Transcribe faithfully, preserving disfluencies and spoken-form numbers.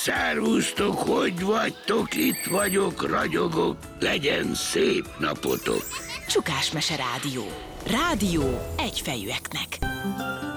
Szervusztok, hogy vagytok? Itt vagyok, ragyogok. Legyen szép napotok. Csukásmese Rádió. Rádió egyfejűeknek.